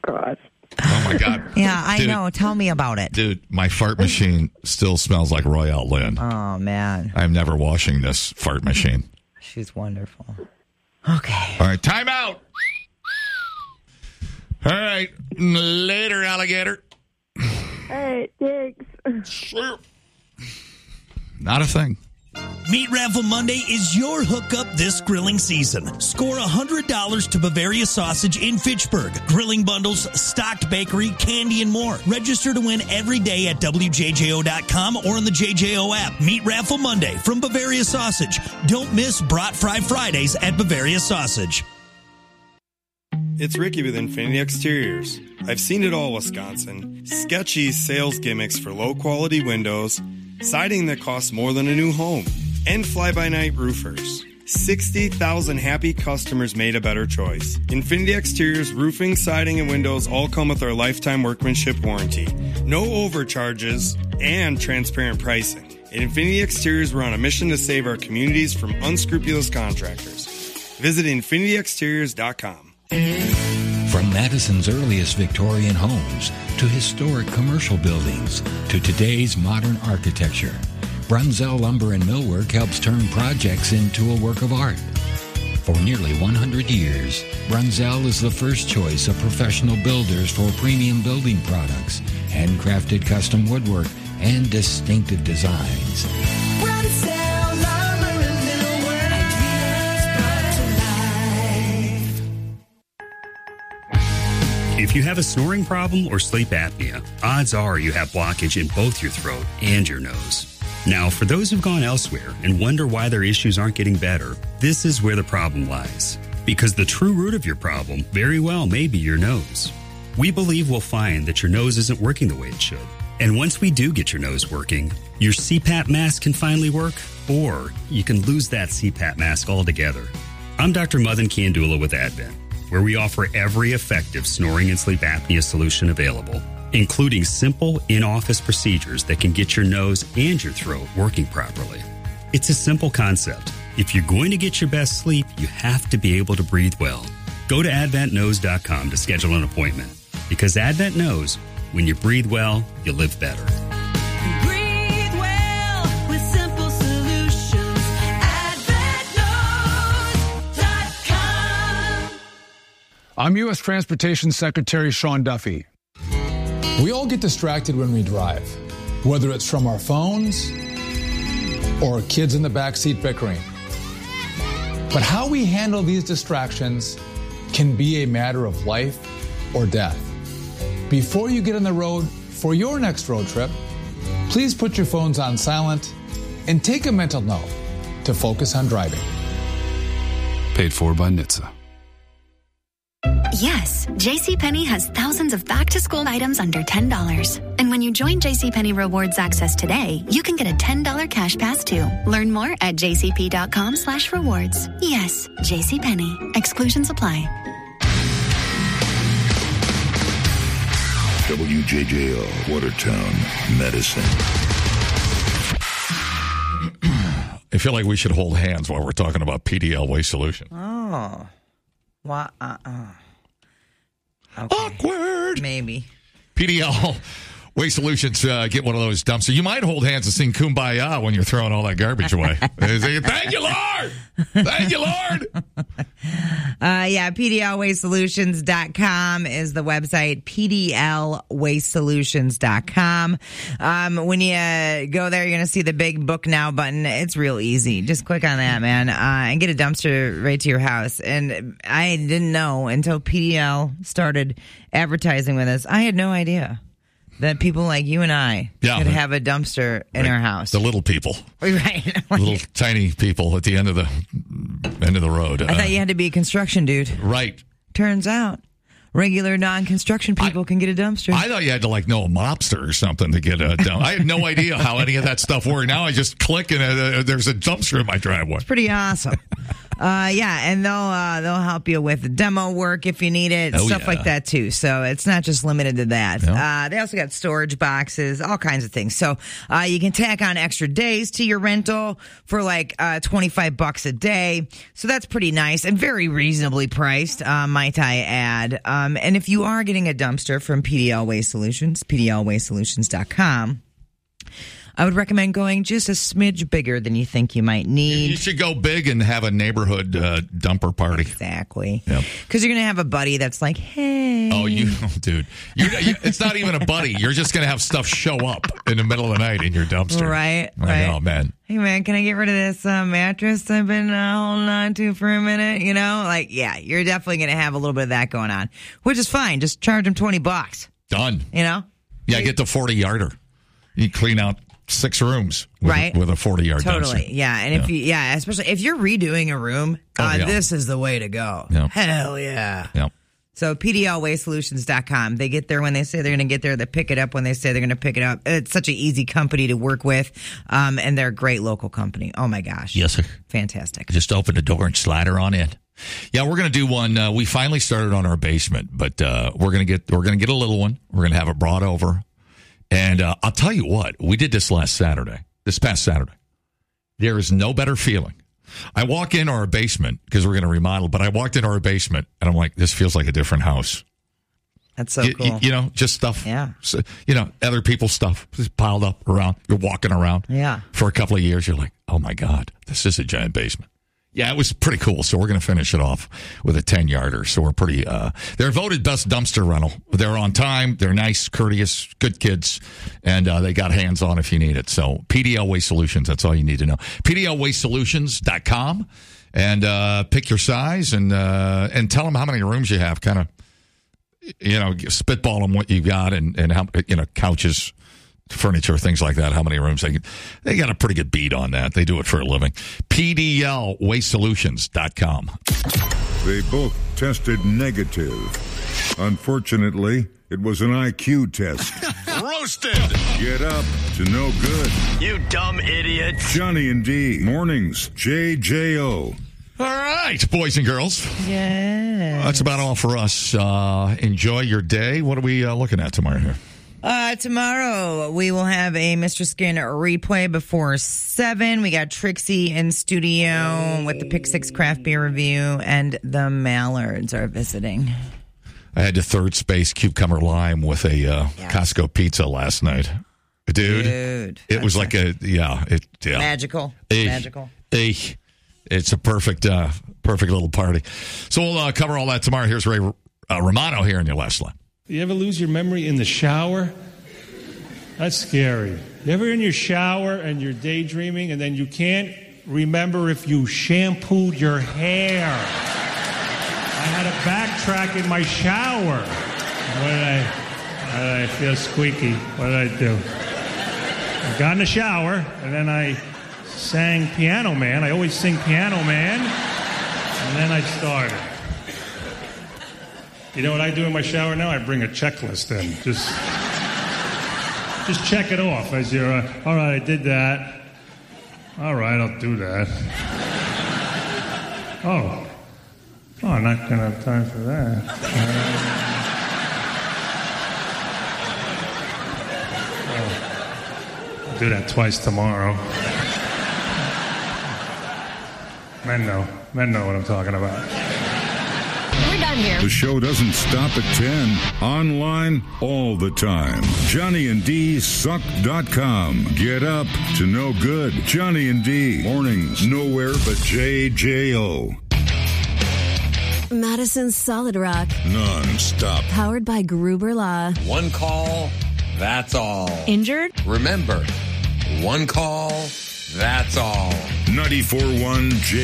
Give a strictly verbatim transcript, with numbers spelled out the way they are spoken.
God. Oh, my God. Yeah, I Dude, know. Tell me about it. Dude, my fart machine still smells like Royale Lynn. Oh, man. I'm never washing this fart machine. She's wonderful. Okay. All right, time out. All right, later, alligator. Hey, thanks. Sure. Not a thing. Meat Raffle Monday is your hookup this grilling season. Score one hundred dollars to Bavaria Sausage in Fitchburg. Grilling bundles, stocked bakery, candy, and more. Register to win every day at W J J O dot com or on the J J O app. Meat Raffle Monday from Bavaria Sausage. Don't miss Brat Fry Fridays at Bavaria Sausage. It's Ricky with Infinity Exteriors. I've seen it all, Wisconsin. Sketchy sales gimmicks for low-quality windows, siding that costs more than a new home, and fly-by-night roofers. sixty thousand happy customers made a better choice. Infinity Exteriors roofing, siding, and windows all come with our lifetime workmanship warranty. No overcharges and transparent pricing. At Infinity Exteriors, we're on a mission to save our communities from unscrupulous contractors. Visit infinity exteriors dot com. From Madison's earliest Victorian homes to historic commercial buildings to today's modern architecture, Brunzell Lumber and Millwork helps turn projects into a work of art. For nearly one hundred years, Brunzell is the first choice of professional builders for premium building products, handcrafted custom woodwork, and distinctive designs. Brunzell Lumber and Millwork, ideas brought to life. If you have a snoring problem or sleep apnea, odds are you have blockage in both your throat and your nose. Now, for those who've gone elsewhere and wonder why their issues aren't getting better, this is where the problem lies. Because the true root of your problem very well may be your nose. We believe we'll find that your nose isn't working the way it should. And once we do get your nose working, your C PAP mask can finally work, or you can lose that C PAP mask altogether. I'm Doctor Madan Kiandula with Advent, where we offer every effective snoring and sleep apnea solution available, including simple in-office procedures that can get your nose and your throat working properly. It's a simple concept. If you're going to get your best sleep, you have to be able to breathe well. Go to advent nose dot com to schedule an appointment, because Advent knows when you breathe well, you live better. Breathe well with simple solutions. advent nose dot com. I'm U S Transportation Secretary Sean Duffy. We all get distracted when we drive, whether it's from our phones or kids in the backseat bickering. But how we handle these distractions can be a matter of life or death. Before you get on the road for your next road trip, please put your phones on silent and take a mental note to focus on driving. Paid for by N H T S A. Yes, JCPenney has thousands of back-to-school items under ten dollars. And when you join JCPenney Rewards Access today, you can get a ten dollars cash pass too. Learn more at jcp.com slash rewards. Yes, JCPenney. Exclusions apply. W J J O, Watertown, Medicine. I feel like we should hold hands while we're talking about P D L Waste Solution. Oh. What? Uh-uh. Okay. Awkward. Maybe. P D L Waste Solutions, uh, get one of those dumpsters. You might hold hands and sing Kumbaya when you're throwing all that garbage away. Say, thank you, Lord! Thank you, Lord! Uh, yeah, P D L waste solutions dot com is the website, P D L waste solutions dot com. Um, when you uh, go there, you're going to see the big Book Now button. It's real easy. Just click on that, man, uh, and get a dumpster right to your house. And I didn't know until P D L started advertising with us. I had no idea that people like you and I yeah, could have a dumpster in right. our house. The little people. Right. Little tiny people at the end of the end of the road. I uh, thought you had to be a construction dude. Right. Turns out regular non-construction people I, can get a dumpster. I thought you had to like know a mobster or something to get a dumpster. I had no idea how any of that stuff worked. Now I just click and uh, there's a dumpster in my driveway. It's pretty awesome. Uh, yeah, and they'll uh, they'll help you with demo work if you need it, Oh, stuff yeah. like that too. So it's not just limited to that. No. Uh, they also got storage boxes, all kinds of things. So uh, you can tack on extra days to your rental for like uh, twenty-five bucks a day. So that's pretty nice and very reasonably priced, uh, might I add. Um, and if you are getting a dumpster from P D L Waste Solutions, P D L waste solutions dot com, I would recommend going just a smidge bigger than you think you might need. You should go big and have a neighborhood uh, dumper party. Exactly. Yep. Because you're going to have a buddy that's like, hey. Oh, you, oh, dude. You're, you, it's not even a buddy. You're just going to have stuff show up in the middle of the night in your dumpster. Right, I right. know, man. Hey, man, can I get rid of this uh, mattress I've been uh, holding on to for a minute? You know, like, yeah, you're definitely going to have a little bit of that going on, which is fine. Just charge them twenty bucks, Done. you know? Yeah, get the forty-yarder. You clean out six rooms with Right. a, with a forty-yard Totally. dumpster. Yeah. And if you, yeah, especially if you're redoing a room, Oh, uh, yeah. this is the way to go. Yeah. Hell yeah. Yep. So P D L waste solutions dot com. They get there when they say they're going to get there. They pick it up when they say they're going to pick it up. It's such an easy company to work with. Um, and they're a great local company. Oh my gosh. Yes, sir. Fantastic. Just open the door and slide her on in. Yeah, we're going to do one. Uh, we finally started on our basement, but uh, we're going to get we're going to get a little one. We're going to have it brought over. And uh, I'll tell you what, we did this last Saturday, this past Saturday. There is no better feeling. I walk in our basement because we're going to remodel, but I walked into our basement and I'm like, this feels like a different house. That's so you, cool. you, you know, just stuff. Yeah. So, you know, other people's stuff just piled up around. You're walking around. Yeah. For a couple of years, you're like, oh my God, this is a giant basement. Yeah, it was pretty cool. So we're going to finish it off with a ten-yarder. So we're pretty, uh, they're voted best dumpster rental. They're on time. They're nice, courteous, good kids. And uh, they got hands-on if you need it. So P D L Waste Solutions, that's all you need to know. P D L waste solutions dot com. And uh, pick your size and uh, and tell them how many rooms you have. Kind of, you know, spitball them what you got and, and how, you know, couches, furniture, things like that, how many rooms they they got a pretty good beat on that. They do it for a living. P D L waste solutions dot com. They both tested negative. Unfortunately, it was an I Q test. Roasted. Get up to no good. You dumb idiot. Johnny and D. Mornings. J J O. All right, boys and girls. Yeah. That's about all for us. Uh, enjoy your day. What are we uh, looking at tomorrow here? Uh, tomorrow we will have a Mister Skin replay before seven. We got Trixie in studio with the Pick Six Craft Beer Review, and the Mallards are visiting. I had the third space cucumber lime with a uh, Yes. Costco pizza last night. Dude, Dude, it was like a, yeah. It, yeah. Magical. Eh, Magical. eh. It's a perfect, uh, perfect little party. So we'll uh, cover all that tomorrow. Here's Ray uh, Romano here in your last line. You ever lose your memory in the shower? That's scary. You ever in your shower and you're daydreaming and then you can't remember if you shampooed your hair? I had to backtrack in my shower. What did I, how did I feel squeaky? What did I do? I got in the shower and then I sang Piano Man. I always sing Piano Man. And then I started. You know what I do in my shower now? I bring a checklist in. Just, just check it off as you're, uh, all right, I did that. All right, I'll do that. Oh. Oh, I'm not going to have time for that. Uh, oh. I'll do that twice tomorrow. Men know. Men know what I'm talking about. We're done here. The show doesn't stop at ten. Online all the time. Johnny and D Suck dot com. Get up to no good. Johnny and D. Mornings. Nowhere but J J O. Madison's Solid Rock. Non-stop. Powered by Gruber Law. One call, that's all. Injured? Remember, one call, that's all. ninety-four point one J